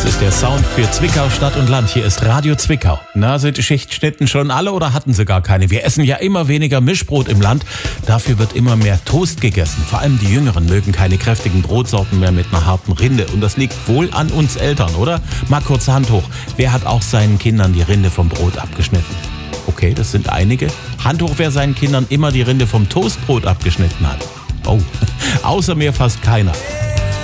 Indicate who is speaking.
Speaker 1: ist der Sound für Zwickau, Stadt und Land. Hier ist Radio Zwickau. Na, sind die Schichtstätten schon alle oder hatten sie gar keine? Wir essen ja immer weniger Mischbrot im Land. Dafür wird immer mehr Toast gegessen. Vor allem die Jüngeren mögen keine kräftigen Brotsorten mehr mit einer harten Rinde. Und das liegt wohl an uns Eltern, oder? Mal kurz Hand hoch. Wer hat auch seinen Kindern die Rinde vom Brot abgeschnitten? Okay, das sind einige. Hand hoch, wer seinen Kindern immer die Rinde vom Toastbrot abgeschnitten hat. Oh, außer mir fast keiner.